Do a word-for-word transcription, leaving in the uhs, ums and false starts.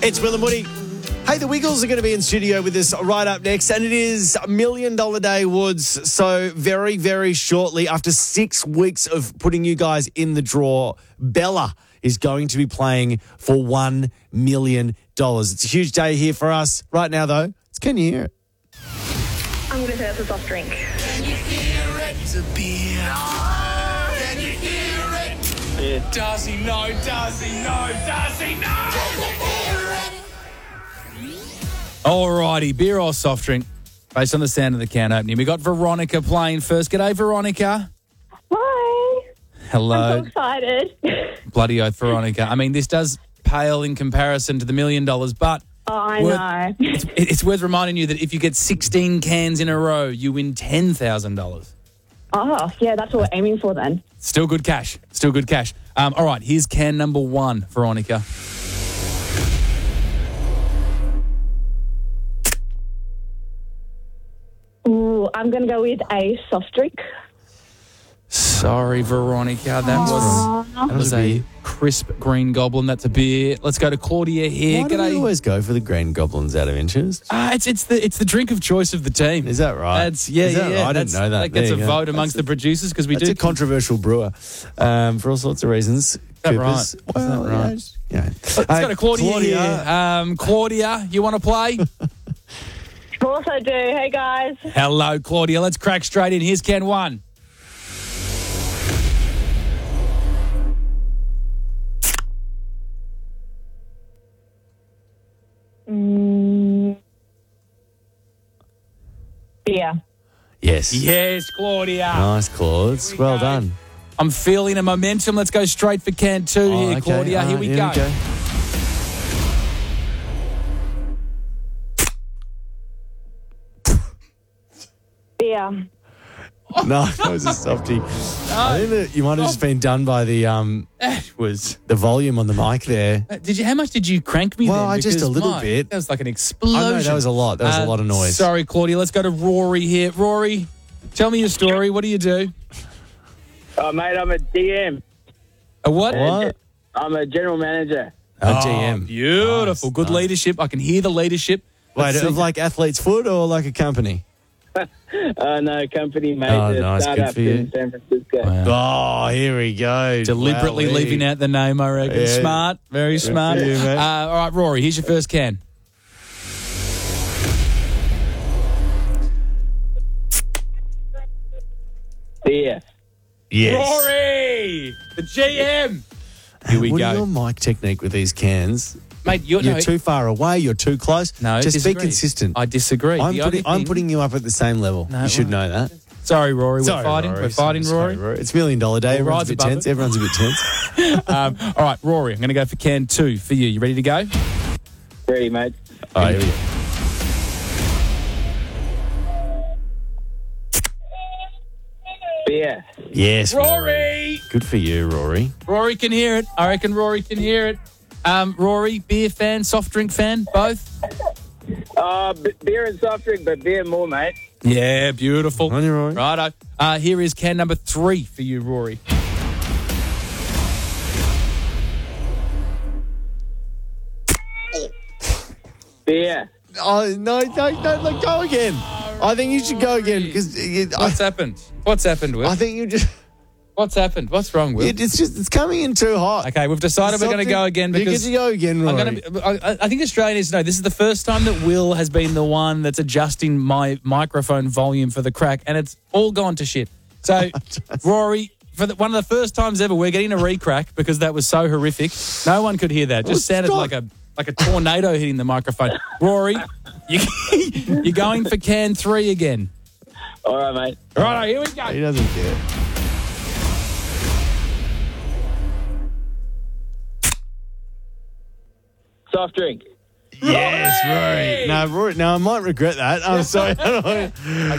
It's Will and Woody. Hey, the Wiggles are going to be in studio with us right up next, and it is Million Dollar Day, Woods. So very, very shortly, after six weeks of putting you guys in the draw, Bella is going to be playing for one million dollars. It's a huge day here for us. Right now, though, it's Can You Hear It? I'm going to say it's a soft drink. Can you hear it? It's a beer. Oh, can you hear it? Yeah. Does he know? Does he know? Does he know? Can you hear it? Alrighty, beer or soft drink, based on the sound of the can opening. We got Veronica playing first. G'day, Veronica. Hi. Hello. I'm so excited. Bloody oath, Veronica. I mean, this does pale in comparison to the million dollars, but Oh, I worth, know. it's, it's worth reminding you that if you get sixteen cans in a row, you win ten thousand dollars. Oh, yeah, that's what we're aiming for then. Still good cash. Still good cash. Um, all right, here's can number one, Veronica. Ooh, I'm going to go with a soft drink. Sorry, Veronica. That was, that was a crisp green goblin. That's a beer. Let's go to Claudia here. Why do we always go for the Green Goblins out of interest? Ah, it's it's the it's the drink of choice of the team. Is that right? That's yeah, Is yeah. that yeah. right? I didn't That's, know that. That gets There a you go. vote amongst the producers because we It's do. a controversial brewer um, for all sorts of reasons. that Coopers. right? Is Well, that right? yeah, just, you know. Let's Hey, go to Claudia, Claudia. here. Um, Claudia, you want to play? Of course I do. Hey, guys. Hello, Claudia. Let's crack straight in. Here's can one. Mm, beer. Yes. Yes, Claudia. Nice, Claudes. we Well go. done. I'm feeling a momentum. Let's go straight for can two Oh, here, okay. Claudia. All Here right, we go. Beer. No, that was a softie. I think that you might have just been done by the um That was. the volume on the mic there. Uh, Did you? How much did you crank me? Well, then? I just Because a little my- bit. That was like an explosion. I know that was a lot. That was a Uh, lot of noise. Sorry, Claudia. Let's go to Rory here. Rory, tell me your story. What do you do? Oh, mate, I'm a D M. A what? What? I'm a general manager. A G M. Oh, beautiful. Nice, Good nice. leadership. I can hear the leadership. Wait, Let's see. of like athletes' foot or like a company? Uh, no, company, mate. Oh, a nice. Good startup for you. in San Francisco. Oh, here we go. Deliberately Wowee. leaving out the name, I reckon. Yeah. Smart. Very smart. for you, mate. uh, all right, Rory, here's your first can. Beer. Yes. Rory, the G M. Here we what go. are your mic technique with these cans? Mate, you're, You're no, too far away. You're too close. No, just disagree. be consistent. I disagree. I'm The putting, only I'm thing- putting you up at the same level. No, you should well- know that. Sorry, Rory. We're Sorry, fighting. Rory. We're fighting, Sorry, Rory. It's Million Dollar Day. We'll Everyone's rise a bit above tense. it. Everyone's a bit tense. um, all right, Rory, I'm going to go for can two for you. You ready to go? Ready, mate. All right, here we go. Beer. Yes, Rory! Good for you, Rory. Rory can hear it. I reckon Rory can hear it. Um, Rory, beer fan, soft drink fan, both? Uh, b- beer and soft drink, but beer more, mate. Yeah, beautiful. On you, Rory. Righto. Uh, here is can number three for you, Rory. Beer. Oh, no, no, no, no, go again. I think you should go again because What's happened? What's happened, Will? I think you just, What's happened? What's wrong, Will? it, it's just, it's coming in too hot. Okay, we've decided we're going to Something- go again You get because to go again, Rory. I'm going to. I, I think Australia needs to know this is the first time that Will has been the one that's adjusting my microphone volume for the crack, and it's all gone to shit. So, Rory, for the, one of the first times ever, we're getting a re-crack because that was so horrific. No one could hear that. It just Well, sounded stop. like a like a tornado hitting the microphone. Rory, you, you're going for can three again. All right, mate. Right, here we He go. doesn't care. Soft drink. Yes, Rory. No, Rory. No, I might regret that. I'm sorry.